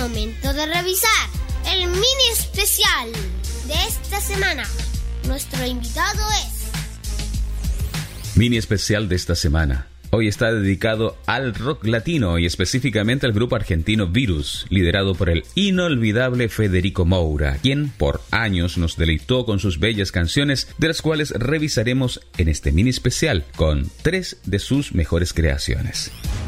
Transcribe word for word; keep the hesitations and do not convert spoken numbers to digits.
momento de revisar el mini especial de esta semana. Nuestro invitado es... Mini especial de esta semana. Hoy está dedicado al rock latino y específicamente al grupo argentino Virus, liderado por el inolvidable Federico Moura, quien por años nos deleitó con sus bellas canciones, de las cuales revisaremos en este mini especial con tres de sus mejores creaciones.